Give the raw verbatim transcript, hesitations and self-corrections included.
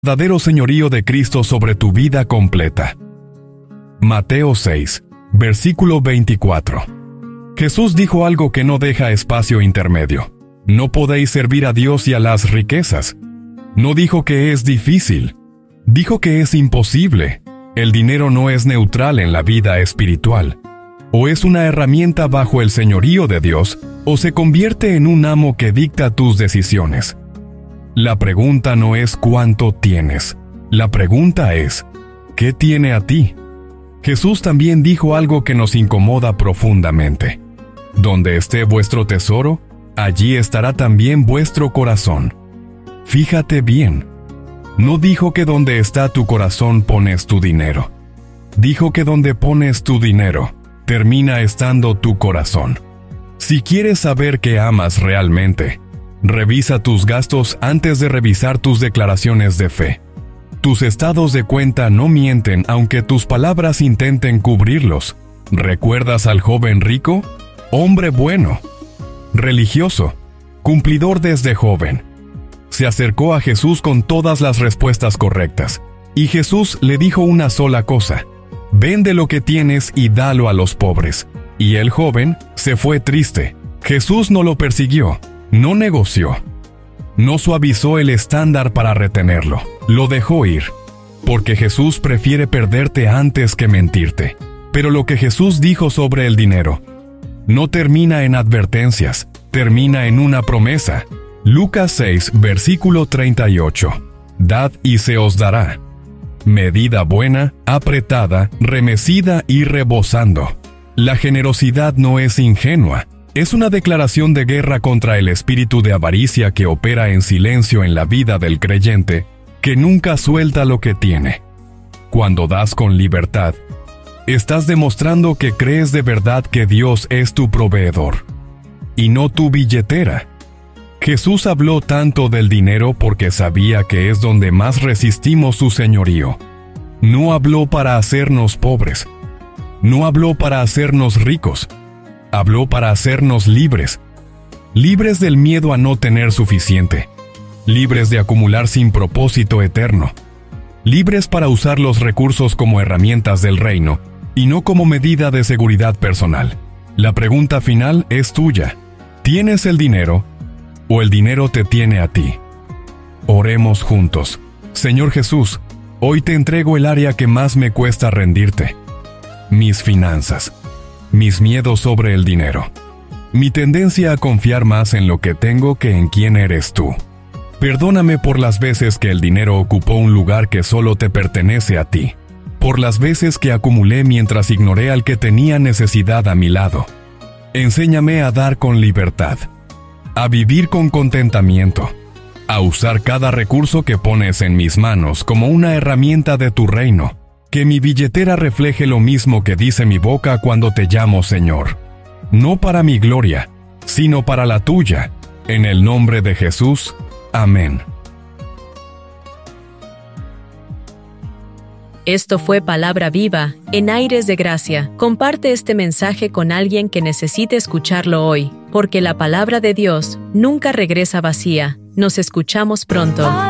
verdadero señorío de Cristo sobre tu vida completa. Mateo seis, versículo veinticuatro. Jesús dijo algo que no deja espacio intermedio. No podéis servir a Dios y a las riquezas. No dijo que es difícil. Dijo que es imposible. El dinero no es neutral en la vida espiritual. O es una herramienta bajo el señorío de Dios, o se convierte en un amo que dicta tus decisiones. La pregunta no es cuánto tienes. La pregunta es, ¿qué tiene a ti? Jesús también dijo algo que nos incomoda profundamente. Donde esté vuestro tesoro, allí estará también vuestro corazón. Fíjate bien. No dijo que donde está tu corazón pones tu dinero. Dijo que donde pones tu dinero, termina estando tu corazón. Si quieres saber qué amas realmente, revisa tus gastos antes de revisar tus declaraciones de fe. Tus estados de cuenta no mienten aunque tus palabras intenten cubrirlos. ¿Recuerdas al joven rico? Hombre bueno, religioso, cumplidor desde joven. Se acercó a Jesús con todas las respuestas correctas, y Jesús le dijo una sola cosa: vende lo que tienes y dalo a los pobres. Y el joven se fue triste. Jesús no lo persiguió. No negoció. No suavizó el estándar para retenerlo. Lo dejó ir. Porque Jesús prefiere perderte antes que mentirte. Pero lo que Jesús dijo sobre el dinero no termina en advertencias, termina en una promesa. Lucas seis, versículo treinta y ocho. Dad y se os dará. Medida buena, apretada, remecida y rebosando. La generosidad no es ingenua. Es una declaración de guerra contra el espíritu de avaricia que opera en silencio en la vida del creyente, que nunca suelta lo que tiene. Cuando das con libertad, estás demostrando que crees de verdad que Dios es tu proveedor, y no tu billetera. Jesús habló tanto del dinero porque sabía que es donde más resistimos su señorío. No habló para hacernos pobres. No habló para hacernos ricos. Habló para hacernos libres, libres del miedo a no tener suficiente, libres de acumular sin propósito eterno, libres para usar los recursos como herramientas del reino y no como medida de seguridad personal. La pregunta final es tuya. ¿Tienes el dinero o el dinero te tiene a ti? Oremos juntos. Señor Jesús, hoy te entrego el área que más me cuesta rendirte: mis finanzas. Mis miedos sobre el dinero. Mi tendencia a confiar más en lo que tengo que en quién eres tú. Perdóname por las veces que el dinero ocupó un lugar que solo te pertenece a ti. Por las veces que acumulé mientras ignoré al que tenía necesidad a mi lado. Enséñame a dar con libertad. A vivir con contentamiento. A usar cada recurso que pones en mis manos como una herramienta de tu reino. Que mi billetera refleje lo mismo que dice mi boca cuando te llamo Señor. No para mi gloria, sino para la tuya. En el nombre de Jesús. Amén. Esto fue Palabra Viva, en Aires de Gracia. Comparte este mensaje con alguien que necesite escucharlo hoy, porque la palabra de Dios nunca regresa vacía. Nos escuchamos pronto.